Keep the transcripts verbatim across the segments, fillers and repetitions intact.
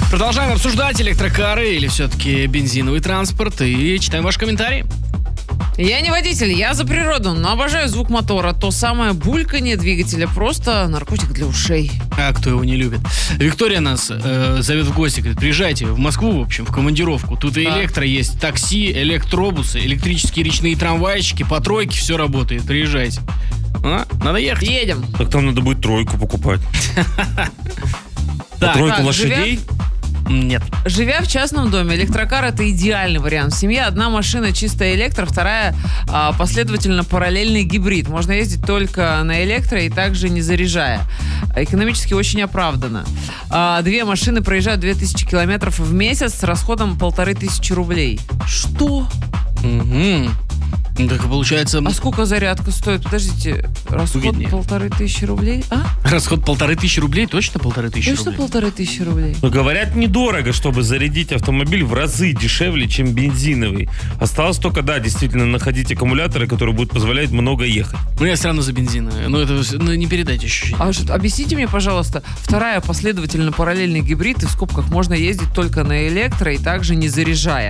Продолжаем обсуждать электрокары или все-таки бензиновый транспорт и читаем ваши комментарии. Я не водитель, я за природу, но обожаю звук мотора. То самое бульканье двигателя, просто наркотик для ушей. А кто его не любит? Виктория нас э, зовет в гости, говорит, приезжайте в Москву, в общем, в командировку. Тут и Да. электро есть, такси, электробусы, электрические речные трамвайчики, по тройке, все работает. Приезжайте. А? Надо ехать. Едем. Так там надо будет тройку покупать. Так, Тройку так, лошадей? нет. Живя в частном доме, электрокар — это идеальный вариант. В семье одна машина чистая электро, вторая а, последовательно параллельный гибрид. Можно ездить только на электро и также не заряжая. Экономически очень оправданно. А, две машины проезжают две тысячи километров в месяц с расходом полторы тысячи рублей. Что? Угу. Ну, так и получается, А сколько зарядка стоит? Подождите, расход Выгоднее. полторы тысячи рублей? А? расход полторы тысячи рублей, точно полторы тысячи Точно рублей? полторы тысячи рублей? Ну, говорят, недорого, чтобы зарядить автомобиль в разы дешевле, чем бензиновый. Осталось только, да, действительно, находить аккумуляторы, которые будут позволять много ехать. Ну, я все равно за бензиновый. Ну, это ну, не передать ощущение. А что, объясните мне, пожалуйста, вторая последовательно параллельный гибрид, и в скобках можно ездить только на электро и также не заряжая.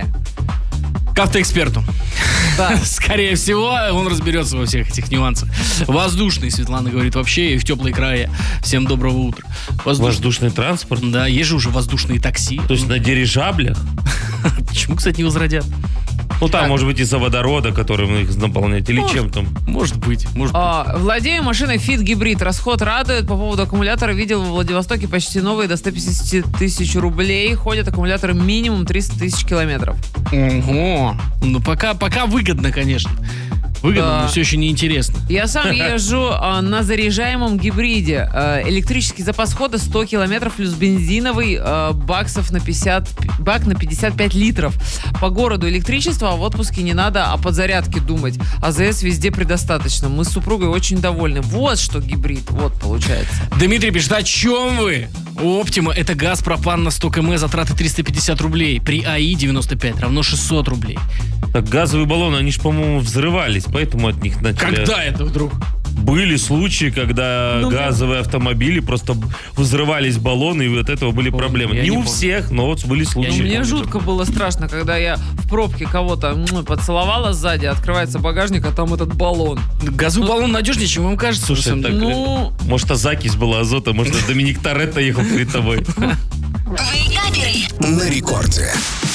К автоэксперту. Да. Скорее всего, он разберется во всех этих нюансах. Воздушный, Светлана говорит, вообще и в теплые края. Всем доброго утра. Воздушный. Воздушный транспорт? Да, есть же уже воздушные такси. То есть на дирижаблях? Почему, кстати, не возродят? Ну, там, может быть, из-за водорода, которым их наполнять, или Может. чем там. Может быть, может быть. А, владею машиной Fit Гибрид. Расход радует. По поводу аккумулятора видел во Владивостоке почти новые до ста пятидесяти тысяч рублей. Ходят аккумуляторы минимум триста тысяч километров. Ого. Ну, пока, пока выгодно, конечно. Выгодно, Да. но все еще неинтересно. Я сам езжу а, на заряжаемом гибриде. А, электрический запас хода сто километров плюс бензиновый а, баксов на пятьдесят, бак на пятьдесят пять литров. По городу электричество, а в отпуске не надо о подзарядке думать. АЗС везде предостаточно. Мы с супругой очень довольны. Вот что гибрид, вот получается. Дмитрий пишет, о чем вы? Оптима — это газ пропан на сто километров, затраты триста пятьдесят рублей. При АИ девяносто пять равно шестьсот рублей. Так газовые баллоны, они же, по-моему, взрывались, поэтому от них начали... Когда это вдруг? Были случаи, когда Ну, газовые автомобили просто взрывались баллоны, и от этого были Помню, проблемы. я Не, не у помню. всех, но вот были не случаи. Мне помню жутко было страшно, когда я в пробке кого-то м, поцеловала сзади, открывается багажник, а там этот баллон. Газовый баллон надежнее, чем вам кажется. Слушай, на самом так, деле. Ну, Может, Азакис была азота, может, Доминик Торетто ехал перед тобой. На рекорде.